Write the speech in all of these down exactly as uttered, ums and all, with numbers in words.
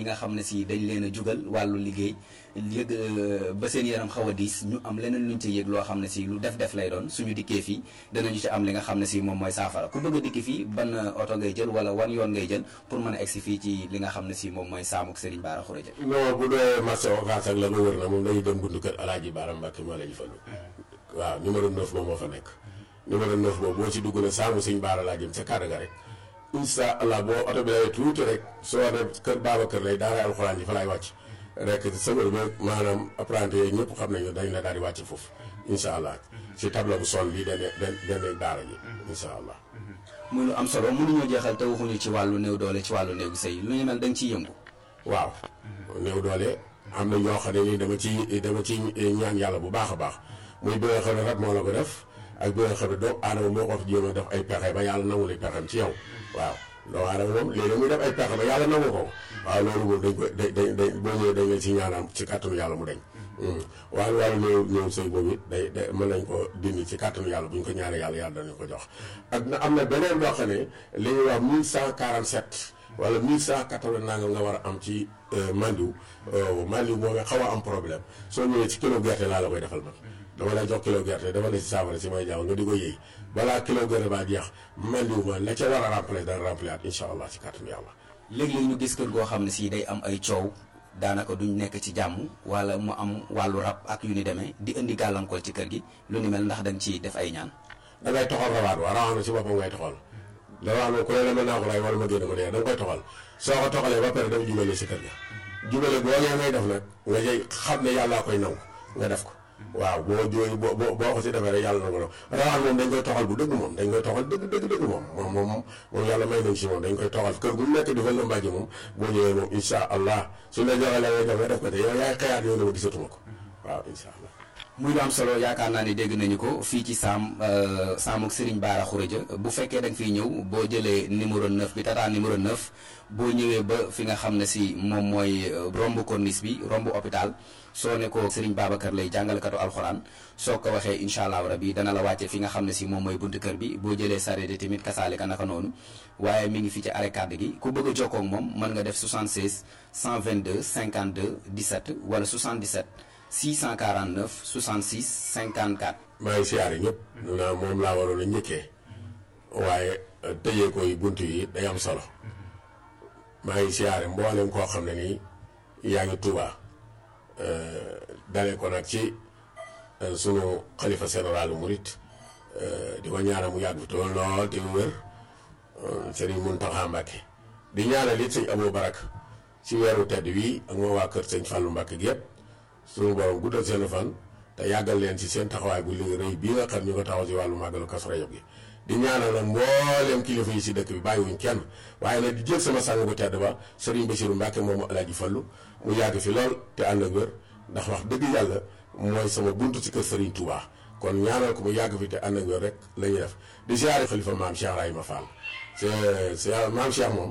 nga xam ne si dañ leen a jugal wàllu liggéey yëg ba seen yaram xaw a diis ñu am leneen luñ ci yëg loo xam ne si lu def def lay doon suñu dikkee fii danañu ci am li nga xam ne si moom mooy saafara ku bëgg a dikki fii ban oto ngay jël wala wan yoon ngay jël pour mën a egsi fii ci li nga xam ne si moom mooy saamuk Serigne Bara Khourédia. non bu dee marché Ocass ak la nga wër na moom dañuy dem buntu kër Alaaji Bara Mbacke moo la ñu fallu waaw numéro neuf moom moo fa nekk numéro neuf boobu boo ci dugg ne saamu Serigne Bara laa jëm ca kàddu ga rek incha allah boo oto bi lay tuuti rek soo ne kër Babacar lay daara alxuraan ji fa laay wàcc rek sëbër ba maanaam apprenti yooyu ñëpp xam nañu dañ la daal di wàcc foofu incha allah si tableau bu sol bi dana dana daara ji incha allah. muy lu am solo mënuñoo jeexal te waxuñu ci wàllu néew doole ci wàllu néegu sëy lu ñu mel da nga ciy yëngu. waaw néew doole am na ñoo xam ne ni dama ci dama ci ñaan yàlla bu baax a baax muy bi nga xam ne rab moo la ko def ak bi nga xam ne doomu aadama moo ko fi jéem a def ay pexe ba yàlla nangu li pexem ci yow waaw doomu aadama moom léegi muy def ay pexe ba yàlla nangu ko waaw loolu moom dañ ko dañ dañ dañ boo ñëwee dañ leen ci ñaanam ci kàttanu yàlla mu dañ waaye wàllu néew néew sëy boobu it day day mën nañ ko dindi ci kàttanu yàlla bu ñu ko ñaanee yàlla yàlla danañ ko jox ak na am na beneen boo xam ne li ñuy wax mille cent quarante sept wala mille cent quatre-vingts nangam nga war a am ci mandiw mandiw boobu xaw a am problème soo ñëwee ci kilo gerte laa la koy defal man dama lay jox kilo gerte dafa la ci saafara si may jaaw nga di ko yëy balaa kilo gerte baa jeex mandiw ma la ca war a remplacer dana remplacer incha allah ci kàttanu yàlla. léeg-léeg ñu gis kër goo xam ne si day am ay coow daanaka duñ nekk ci jàmm wala mu am wàllu rab ak yu ni demee di indi gàllankoor ci kër gi lu ni mel ndax dañ ci def ay ñaan. da ngay toxal rawaat waa rawaat na si boppam ngay toxal rawaat moom ku ne la mën naa ko ray wala ma génn ko dee da nga koy toxal soo ko toxalee ba pare dafa jubale si kër ga jubale boo ngee ngay def nag nga jëy xam ne yàllaa koy nangu nga def ko waaw boo jooy boo boo ko si defee rek yàlla nangu na rawaat moom dañ koy toxal bu dëgg moom dañ koy toxal dëgg dëgg dëgg moom moom moom moom yàlla may nañ si moom dañ koy toxal kër gu nekk di fa lëmbaaji moom boo ñëwee moom incha allah suñ la joxee la ngay def nga def ko te yow yaay xëyaat yow ne ma gisatuma ko waaw incha allah. muy lu am solo yaakaar naa ne dégg nañu ko fii ci saam saamuk Serigne Bara Khourédia bu fekkee da nga fiy ñëw boo jëlee numéro neuf bi tata numéro neuf boo ñëwee ba fi nga xam ne si moom mooy romb corniche bi romb hôpital soo ne ko Serigne Babacar lay jàngalekatu alxuraan soo ko waxee incha allah rabi dana la wàcce fi nga xam ne si moom mooy buntu kër bi boo jëlee sareet tamit kasaale ka naka noonu waaye mi ngi fi ci arrêt carte gi ku bëgg a jokkoo ak moom mën nga def soixante-seize cent vingt-deux cinquante-deux dix-sept wala soixante-dix-sept six cent quarante-neuf soixante-six cinquante-quatre. maa ngi siyaare ñëpp. naa moom laa waroon a njëkkee waaye tëjee koy bunt yi day am solo maa ngi siyaare mboolem koo xam ne nii yaa ngi Tuuba dalee ko nag ci sunu xalifa général Murit di ko ñaanal mu yàgg fi tool lool te mu wér Serigne Mountakha Mbacké di ñaanal it sëñ Abou Barak ci weeru tedd wii ak moo waa kër sëñ Fallou Mbacké gi yëpp. suñu borom guddal seen fan te yàggal leen ci seen taxawaay bu liggéey rëy bii nga xam ñu ko taxaw ci wàllu màggalu Kazu Rajab gi di ñaanal nag mbooleem kilifa yi si dëkk bi bàyyiwuñ kenn waaye nag di jël sama sang bu tedd ba Serigne Bassirou Mbacké moomu Alaaji Fallu mu yàgg fi lool te ànd ak wér ndax wax dëgg yàlla mooy sama buntu ci kër Serigne Touba kon ñaanal ko mu yàgg fi te ànd ak wér rek la ñuy def di ziare xalifa maam Cheikh Rahima Fall c'est maam Cheikh moom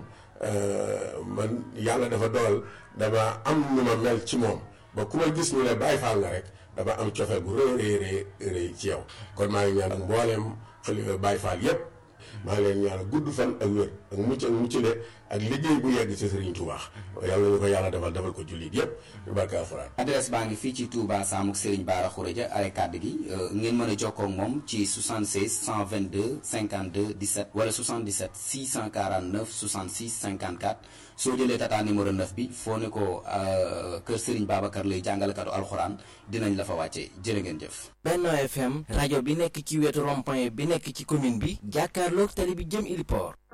man yàlla dafa dogal dama am nu ma mel ci moom ba ku ma gis ñu ne Baay Faal nga rek dama am cofeel bu rëy rëy rëy ci yow kon maa ngi ñaan ak mbooleem xalifa Baay Faal yépp maa ngi leen ñaan gudd fan ak wér ak mucc ak muccule ak liggéey bu yegg ci Serigne Touba yàlla ñu ko yàlla defal defal ko jullit yépp ñu barke alxuraan. adresse baa ngi fii ci Touba saamuk Serigne Bara Khourédia arrêt kàdd gi ngeen mën a jokkoo ak moom ci soixante-seize cent vingt-deux cinquante-deux dix-sept wala soixante-dix-sept six cent quarante-neuf soixante-six cinquante-quatre soo jëlee tata numéro neuf bi foo ne ko kër Serigne Babacar lay jàngalekatu alxuraan dinañ la fa wàcce jërë ngeen jëf. Benno F M rajo bi nekk ci wetu rond-point bi nekk ci commune bi jàkkaarloog tali bi jëm Ili Port.